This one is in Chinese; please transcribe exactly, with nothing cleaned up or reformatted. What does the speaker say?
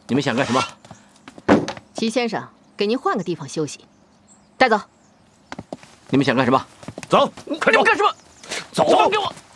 你们想干什么？ 齐先生，给您换个地方休息。带走。 你们想干什么？ 走，快走！ 干什么？ 走！ 放给我！